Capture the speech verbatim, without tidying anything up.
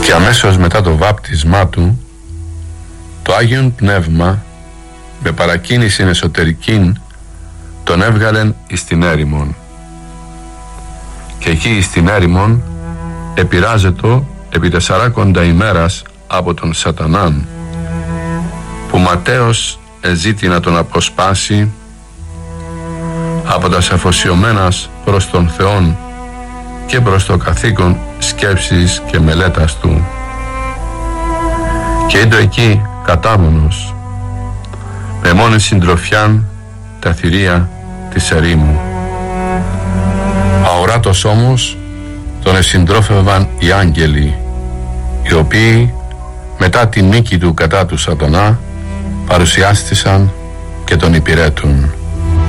Και αμέσως μετά το βάπτισμά του, το Άγιον Πνεύμα με παρακίνησιν εσωτερικήν τον έβγαλεν εις την έρημον. Και εκεί εις την έρημον επειράζετο επί τεσσαράκοντα ημέρας από τον Σατανάν, που ματέως εζήτη να τον αποσπάσει από τας αφοσιωμένας προς τον Θεόν και προς το καθήκον σκέψης και μελέτας του. Και ήτο εκεί κατάμονος, με μόνη συντροφιάν τα θηρία της ερήμου. Αοράτος όμως τον εσυντρόφευαν οι άγγελοι, οι οποίοι μετά τη νίκη του κατά του Σατανά παρουσιάστησαν και τον υπηρέτουν.